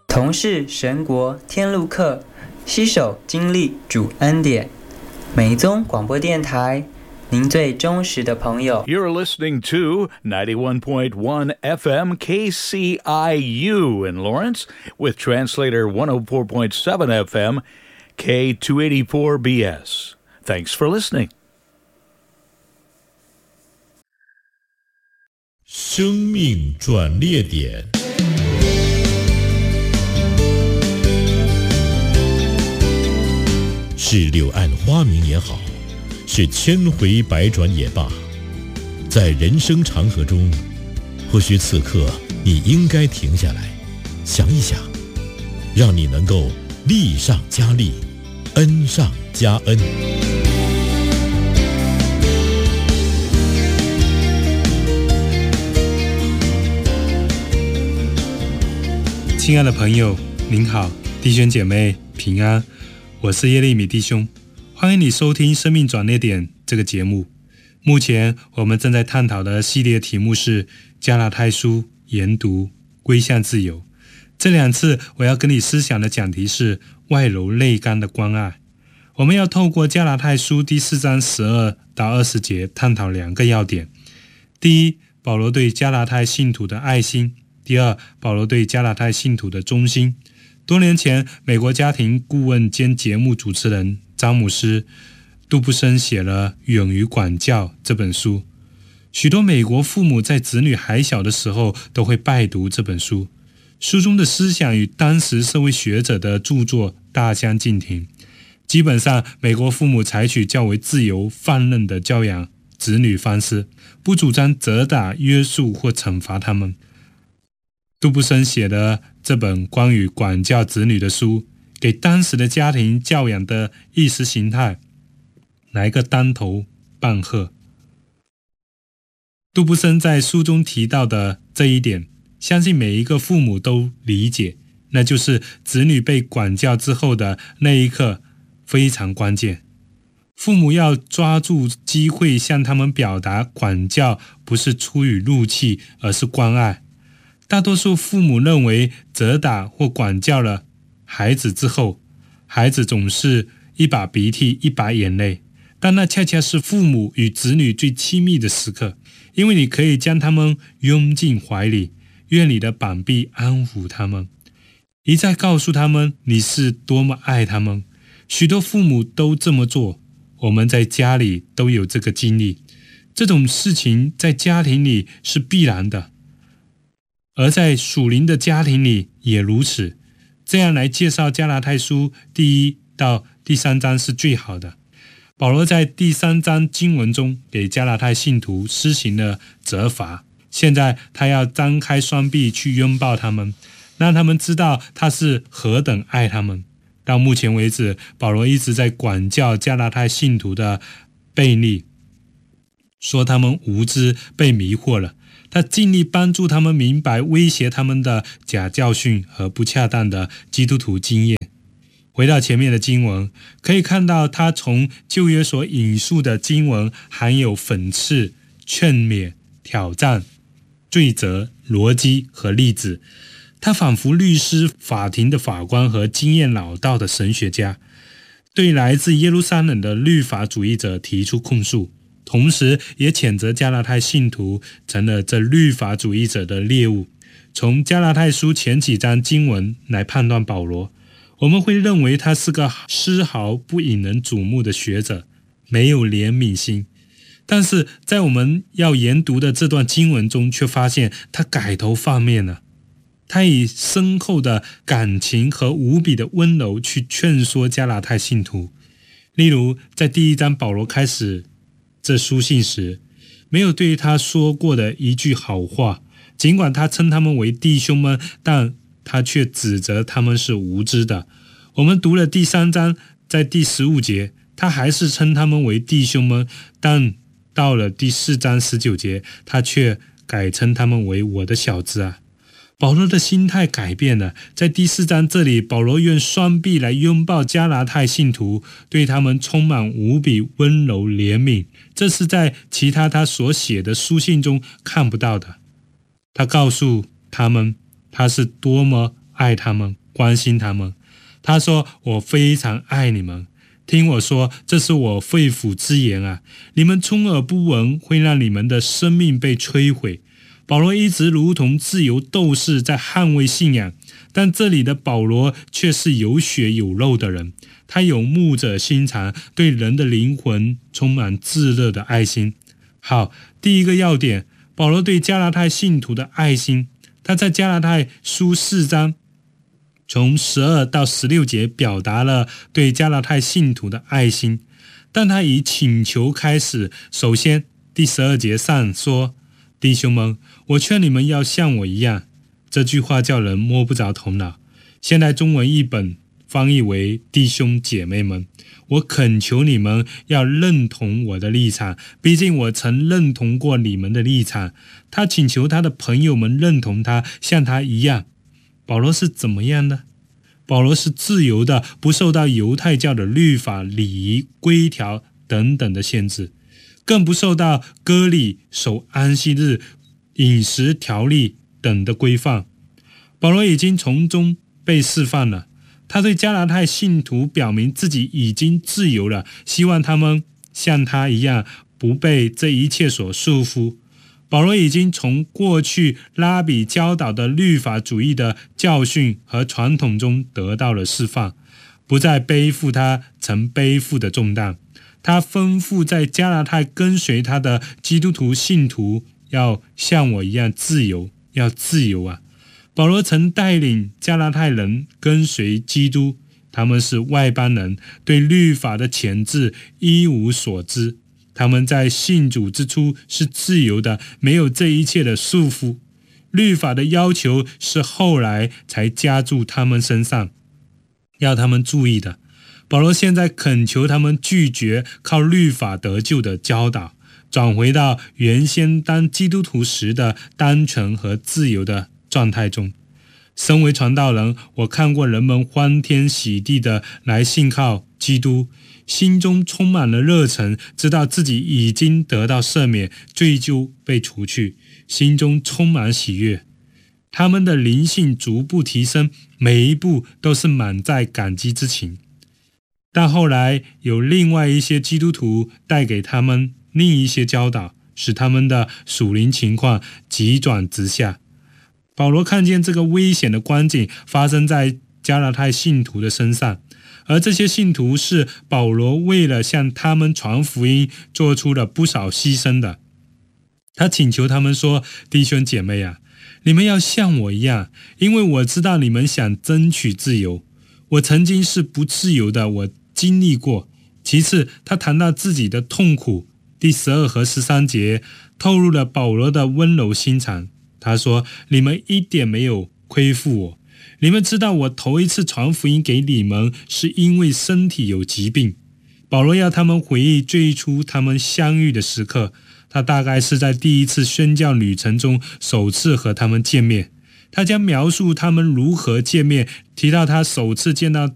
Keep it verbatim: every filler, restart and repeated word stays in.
同是神国天路客，携手经历主恩典。美宗广播电台，您最忠实的朋友。 You're listening to ninety-one point one F M K C I U in Lawrence with translator one oh four point seven F M K two eighty-four B S. Thanks for listening. 生命转捩点，是柳暗花明也好，是千回百转也罢，在人生长河中，或许此刻你应该停下来想一想，让你能够力上加力，恩上加恩。 亲爱的朋友您好，弟兄姐妹平安，我是耶利米弟兄，欢迎你收听生命转捩点这个节目。目前我们正在探讨的系列题目是加拉太书研读归向自由。这两次我要跟你思想的讲题是外柔内刚的关爱。我们要透过加拉太书第四章十二到二十节探讨两个要点。第一，保罗对加拉太信徒的爱心；第二，保罗对加拉太信徒的忠心。多年前，美国家庭顾问兼节目主持人詹姆斯·杜布森写了《勇于管教》这本书。许多美国父母在子女还小的时候都会拜读这本书。书中的思想与当时社会学者的著作大相径庭。基本上，美国父母采取较为自由放任的教养子女方式，不主张责打、约束或惩罚他们。杜布森写的这本关于管教子女的书，给当时的家庭教养的意识形态来个当头棒喝。杜布森在书中提到的这一点，相信每一个父母都理解，那就是子女被管教之后的那一刻非常关键。父母要抓住机会向他们表达管教不是出于怒气，而是关爱。大多数父母认为责打或管教了孩子之后，孩子总是一把鼻涕一把眼泪，但那恰恰是父母与子女最亲密的时刻，因为你可以将他们拥进怀里，愿你的膀臂安抚他们，一再告诉他们你是多么爱他们。许多父母都这么做，我们在家里都有这个经历。这种事情在家庭里是必然的，而在属灵的家庭里也如此。这样来介绍加拉太书第一到第三章是最好的。保罗在第三章经文中给加拉太信徒施行了责罚，现在他要张开双臂去拥抱他们，让他们知道他是何等爱他们。到目前为止，保罗一直在管教加拉太信徒的悖逆，说他们无知被迷惑了。他尽力帮助他们明白威胁他们的假教训和不恰当的基督徒经验。回到前面的经文，可以看到他从旧约所引述的经文含有讽刺、劝勉、挑战、罪责、逻辑和例子。他仿佛律师、法庭的法官和经验老道的神学家，对来自耶路撒冷的律法主义者提出控诉，同时也谴责加拉太信徒成了这律法主义者的猎物。从加拉太书前几章经文来判断保罗，我们会认为他是个丝毫不引人瞩目的学者，没有怜悯心。但是在我们要研读的这段经文中，却发现他改头换面了。他以深厚的感情和无比的温柔去劝说加拉太信徒。例如在第一章保罗开始这书信时，没有对他说过的一句好话，尽管他称他们为弟兄们，但他却指责他们是无知的。我们读了第三章，在第十五节，他还是称他们为弟兄们，但到了第四章十九节，他却改称他们为我的小子啊。保罗的心态改变了，在第四章这里，保罗用双臂来拥抱加拉太信徒，对他们充满无比温柔怜悯，这是在其他他所写的书信中看不到的。他告诉他们他是多么爱他们，关心他们。他说，我非常爱你们，听我说，这是我肺腑之言啊！你们充耳不闻，会让你们的生命被摧毁。保罗一直如同自由斗士在捍卫信仰，但这里的保罗却是有血有肉的人，他有牧者心肠，对人的灵魂充满炙热的爱心。好，第一个要点，保罗对加拉太信徒的爱心，他在加拉太书四章从十二到十六节表达了对加拉太信徒的爱心，但他以请求开始。首先，第十二节上说，弟兄们，我劝你们要像我一样。这句话叫人摸不着头脑。现代中文译本翻译为弟兄姐妹们，我恳求你们要认同我的立场，毕竟我曾认同过你们的立场。他请求他的朋友们认同他，像他一样。保罗是怎么样呢？保罗是自由的，不受到犹太教的律法、礼仪、规条等等的限制，更不受到割礼、守安息日、饮食条例等的规范。保罗已经从中被释放了，他对加拉太信徒表明自己已经自由了，希望他们像他一样不被这一切所束缚。保罗已经从过去拉比教导的律法主义的教训和传统中得到了释放，不再背负他曾背负的重担。他吩咐在加拉太跟随他的基督徒信徒要像我一样自由，要自由啊！保罗曾带领加拉太人跟随基督，他们是外邦人，对律法的前置一无所知。他们在信主之初是自由的，没有这一切的束缚。律法的要求是后来才加注他们身上，要他们注意的。保罗现在恳求他们拒绝靠律法得救的教导，转回到原先当基督徒时的单纯和自由的状态中。身为传道人，我看过人们欢天喜地的来信靠基督，心中充满了热忱，知道自己已经得到赦免，罪疚被除去，心中充满喜悦。他们的灵性逐步提升，每一步都是满载感激之情。但后来有另外一些基督徒带给他们另一些教导，使他们的属灵情况急转直下。保罗看见这个危险的光景发生在加拉太信徒的身上，而这些信徒是保罗为了向他们传福音做出了不少牺牲的。他请求他们说，弟兄姐妹啊，你们要像我一样，因为我知道你们想争取自由。我曾经是不自由的，我经历过。其次，他谈到自己的痛苦，第十二和十三节透露了保罗的温柔心肠。他说，你们一点没有亏负我，你们知道我头一次传福音给你们是因为身体有疾病。保罗要他们回忆最初他们相遇的时刻，他大概是在第一次宣教旅程中首次和他们见面。他将描述他们如何见面，提到他首次见到